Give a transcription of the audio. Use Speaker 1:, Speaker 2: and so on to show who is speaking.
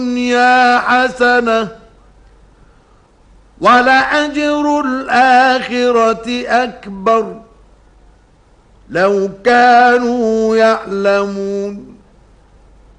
Speaker 1: الدنيا حسنة ولأجر الآخرة أكبر لو كانوا يعلمون.